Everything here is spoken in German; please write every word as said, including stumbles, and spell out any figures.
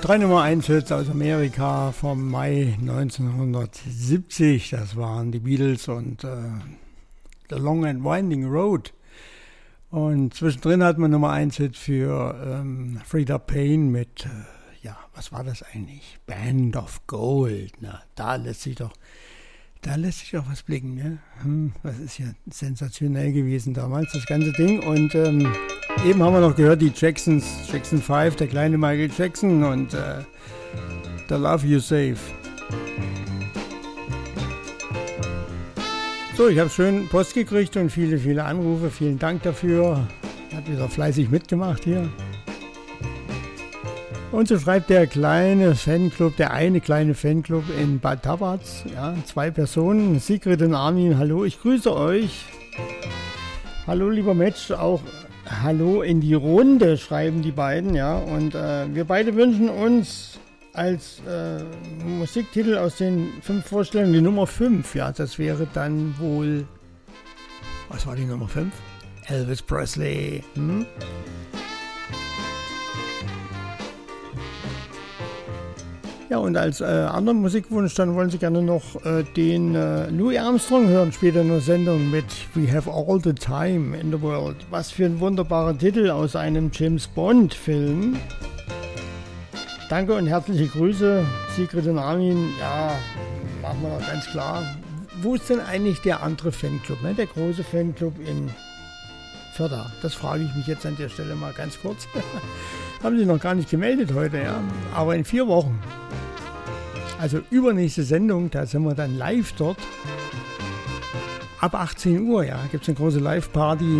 Drei Nummer eins Hits aus Amerika vom Mai neunzehnhundertsiebzig. Das waren die Beatles und äh, The Long and Winding Road. Und zwischendrin hat man Nummer eins Hit für ähm, Freda Payne mit, äh, ja, was war das eigentlich? Band of Gold. Na, da lässt sich doch, da lässt sich doch was blicken, ne? Hm, das ist ja sensationell gewesen damals, das ganze Ding. Und ähm, eben haben wir noch gehört, die Jacksons, Jackson fünf, der kleine Michael Jackson und äh, The Love You Save. So, ich habe schön Post gekriegt und viele, viele Anrufe. Vielen Dank dafür. Hat wieder fleißig mitgemacht hier. Und so schreibt der kleine Fanclub, der eine kleine Fanclub in Bad Tabatz. Ja, zwei Personen, Sigrid und Armin. Hallo, ich grüße euch. Hallo, lieber Mensch, auch hallo in die Runde, schreiben die beiden. Ja, und äh, wir beide wünschen uns als äh, Musiktitel aus den fünf Vorstellungen die Nummer fünf. Ja, das wäre dann wohl, was war die Nummer fünf? Elvis Presley. Hm? Ja, und als äh, anderen Musikwunsch, dann wollen Sie gerne noch äh, den äh, Louis Armstrong hören, später in der Sendung mit We Have All the Time in the World. Was für ein wunderbarer Titel aus einem James Bond Film. Danke und herzliche Grüße, Sigrid und Armin. Ja, machen wir noch ganz klar. Wo ist denn eigentlich der andere Fanclub, ne? Der große Fanclub in Förda? Das frage ich mich jetzt an der Stelle mal ganz kurz. Haben Sie noch gar nicht gemeldet heute, ja? Aber in vier Wochen, also übernächste Sendung, da sind wir dann live dort. Ab achtzehn Uhr, ja, gibt es eine große Live-Party.